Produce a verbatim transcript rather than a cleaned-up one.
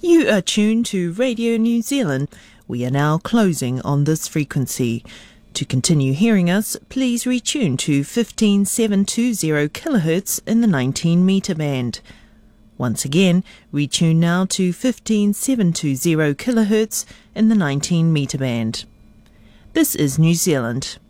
You are tuned to Radio New Zealand. We are now closing on this frequency. To continue hearing us, please retune to fifteen seven two zero kilohertz in the nineteen metre band. Once again, retune now to fifteen seven two zero kilohertz in the nineteen metre band. This is New Zealand.